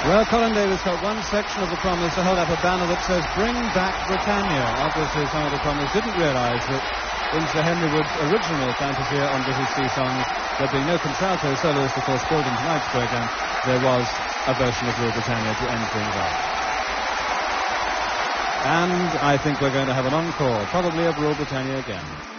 Well, Colin Davis got one section of the Promise to hold up a banner that says, "Bring back Britannia." Obviously, some of the Promise didn't realise that in Sir Henry Wood's original Fantasia on British Sea Songs, there being no contralto soloist, of course, filled in tonight's programme, there was a version of Rule Britannia to end things off. And I think we're going to have an encore, probably of Rule Britannia again.